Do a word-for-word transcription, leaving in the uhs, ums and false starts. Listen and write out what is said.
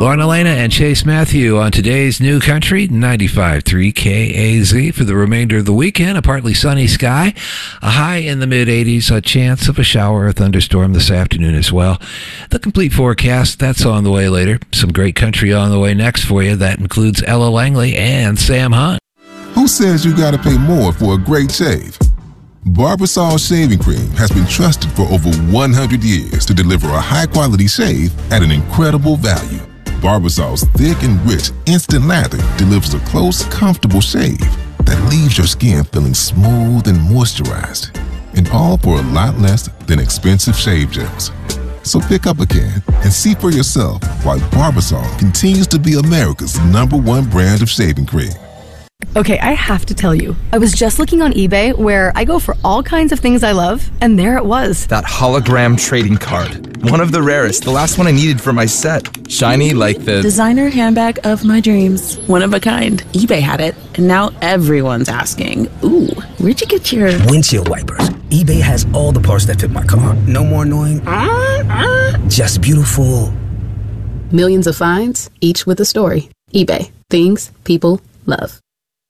Lauren Elena and Chase Matthew on today's New Country, ninety-five point three K A Z. For the remainder of the weekend, a partly sunny sky, a high in the mid-eighties, a chance of a shower or thunderstorm this afternoon as well. The complete forecast, that's on the way later. Some great country on the way next for you. That includes Ella Langley and Sam Hunt. Who says you gotta pay more for a great shave? Barbasol Shaving Cream has been trusted for over one hundred years to deliver a high-quality shave at an incredible value. Barbasol's thick and rich instant lather delivers a close, comfortable shave that leaves your skin feeling smooth and moisturized, and all for a lot less than expensive shave gels. So pick up a can and see for yourself why Barbasol continues to be America's number one brand of shaving cream. Okay, I have to tell you, I was just looking on eBay where I go for all kinds of things I love, and there it was. That hologram trading card. One of the rarest, the last one I needed for my set. Shiny like the... designer handbag of my dreams. One of a kind. eBay had it, and now everyone's asking, ooh, where'd you get your... windshield wipers. eBay has all the parts that fit my car. No more annoying... Uh, uh. Just beautiful. Millions of finds, each with a story. eBay. Things people love.